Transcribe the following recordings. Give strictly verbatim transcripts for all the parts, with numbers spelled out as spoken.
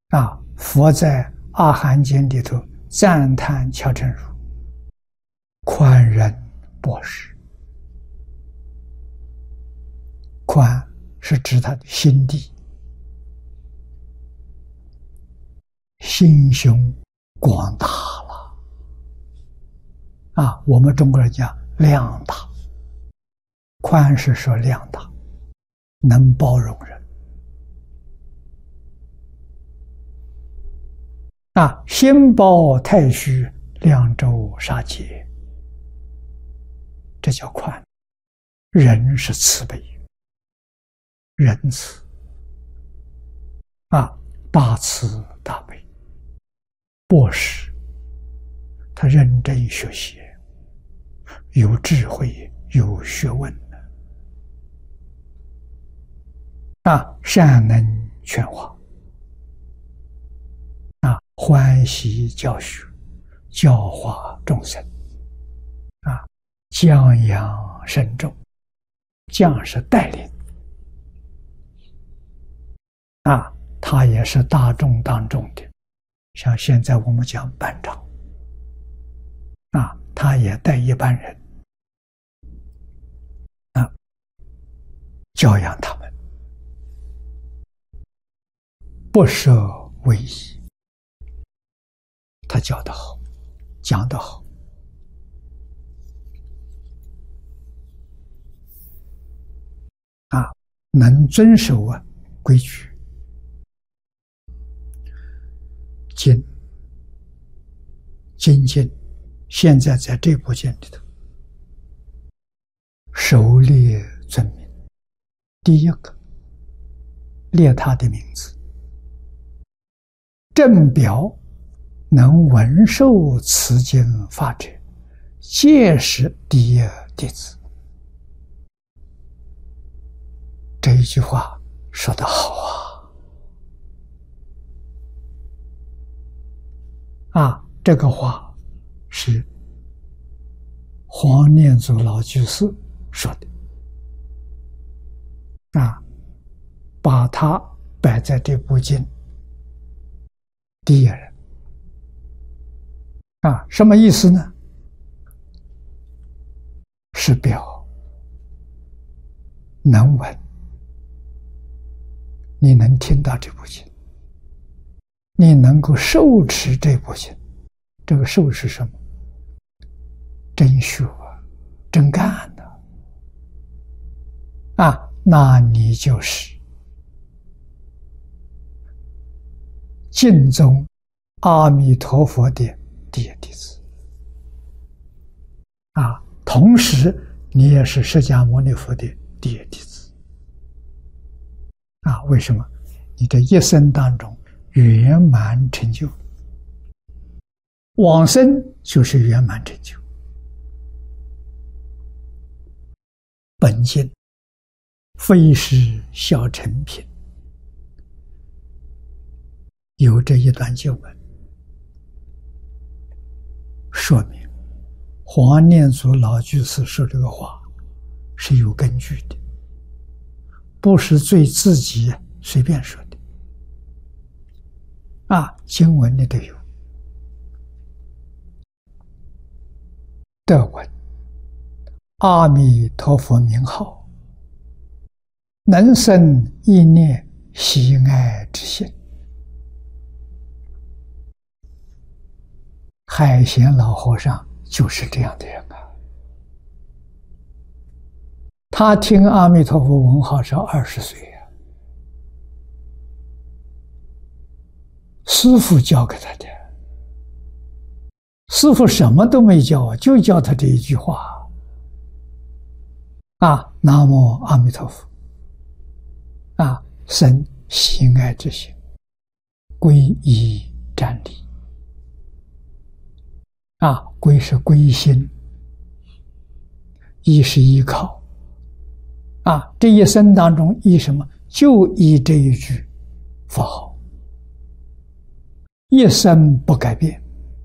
啊，佛在《阿含经》里头赞叹乔真如宽仁博识。宽是指他的心地，心胸广大了啊！我们中国人讲量大，宽是说量大，能包容人啊！心包太虚，量周杀劫，这叫宽。仁是慈悲，仁慈啊，大慈大悲。博识，他认真学习，有智慧，有学问啊，善能劝化啊，欢喜教学，教化众生啊，降养慎重，降是带领啊，他也是大众当中的，像现在我们讲班长啊，他也带一般人啊，教养他们，不舍为宜，他教得好，讲得好啊，能遵守啊规矩。经精进，现在在这部经里头首列尊名，第一个列他的名字，正表能闻受此经法者，皆是第一弟子。这一句话说得好啊！啊，这个话是黄念祖老居士说的啊，把他摆在这部经第一人啊，什么意思呢？是表能闻，你能听到这部经，你能够受持这部经，这个受是什么？真学啊，真干的啊，那你就是净宗阿弥陀佛的第一弟子啊，同时你也是释迦牟尼佛的第一弟子啊。为什么？你的一生当中圆满成就，往生就是圆满成就。本经非是小乘品，有这一段经文说明黄念祖老居士说这个话是有根据的，不是对自己随便说的啊，经文里都有。得闻阿弥陀佛名号，能生一念喜爱之心。海贤老和尚就是这样的人啊，他听阿弥陀佛闻号是二十岁啊，师父教给他的，师父什么都没教，就教他这一句话啊，南无阿弥陀佛啊，生喜爱之心，皈依瞻礼啊，皈是皈心，依是依靠啊，这一生当中依什么？就依这一句佛号，一生不改变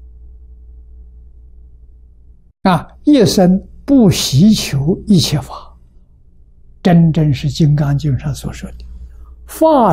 啊，一生不希求一切法，真正是《金刚经》上所说的法